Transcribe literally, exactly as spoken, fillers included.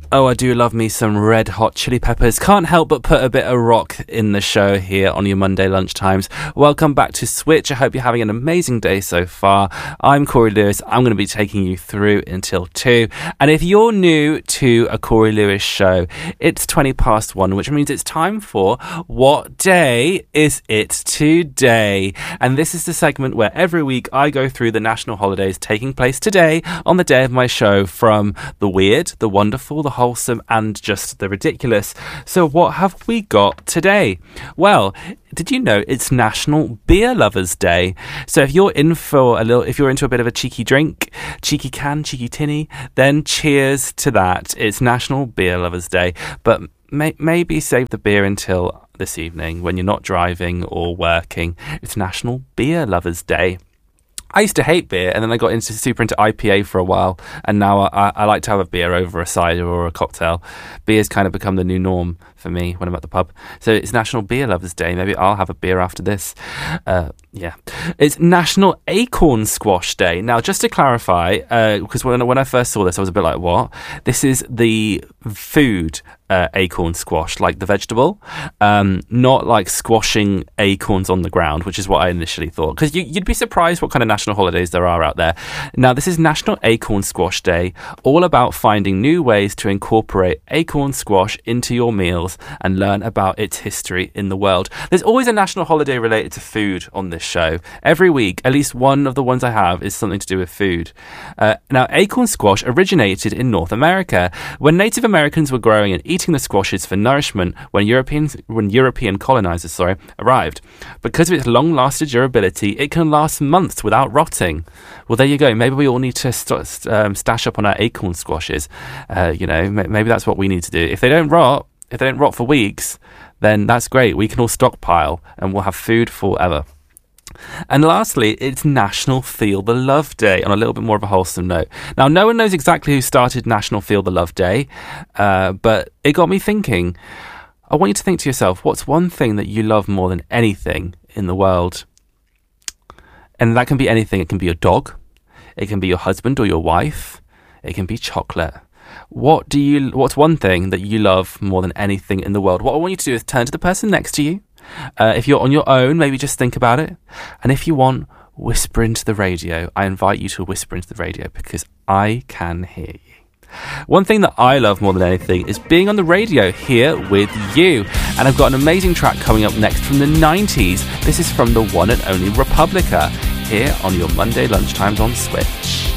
Oh, I do love me some Red Hot Chili Peppers. Can't help but put a bit of rock in the show here on your Monday lunchtimes. Welcome back to Switch. I hope you're having an amazing day so far. I'm Corey Lewis. I'm going to be taking you through until two. And if you're new to a Corey Lewis show, it's twenty past one, which means it's time for What Day Is It Today? And this is the segment where every week I go through the national holidays taking place today on the day of my show, from the weird, the wonderful, the wholesome, and just the ridiculous. So what have we got today? Well, did you know it's National Beer Lovers Day? So if you're in for a little, if you're into a bit of a cheeky drink, cheeky can, cheeky tinny, then cheers to that. It's National Beer Lovers Day. But may, maybe save the beer until this evening when you're not driving or working. It's National Beer Lovers Day. I used to hate beer, and then I got into super into I P A for a while, and now I, I like to have a beer over a cider or a cocktail. Beer's kind of become the new norm for me when I'm at the pub. So it's National Beer Lovers Day. Maybe I'll have a beer after this. Uh, yeah. It's National Acorn Squash Day. Now, just to clarify, uh, because when, when I first saw this, I was a bit like, what? This is the food uh, acorn squash, like the vegetable, um, not like squashing acorns on the ground, which is what I initially thought. Because you, you'd be surprised what kind of national holidays there are out there. Now, this is National Acorn Squash Day, all about finding new ways to incorporate acorn squash into your meals and learn about its history in the world. There's always a national holiday related to food on this show. Every week, at least one of the ones I have is something to do with food. Uh, now, acorn squash originated in North America when Native Americans were growing and eating the squashes for nourishment when Europeans, when European colonizers, sorry, arrived. Because of its long-lasting durability, it can last months without rotting. Well, there you go. Maybe we all need to st- um, stash up on our acorn squashes. Uh, you know, maybe that's what we need to do. If they don't rot, if they don't rot for weeks, then that's great. We can all stockpile and we'll have food forever. And lastly, it's National Feel the Love Day, on a little bit more of a wholesome note. Now, no one knows exactly who started National Feel the Love Day, uh, but it got me thinking. I want you to think to yourself, what's one thing that you love more than anything in the world? And that can be anything. It can be your dog. It can be your husband or your wife. It can be chocolate. What do you? What's one thing that you love more than anything in the world? What I want you to do is turn to the person next to you. Uh, if you're on your own, maybe just think about it. And if you want, whisper into the radio. I invite you to whisper into the radio because I can hear you. One thing that I love more than anything is being on the radio here with you. And I've got an amazing track coming up next from the nineties. This is from the one and only Republica here on your Monday lunchtimes on Switch.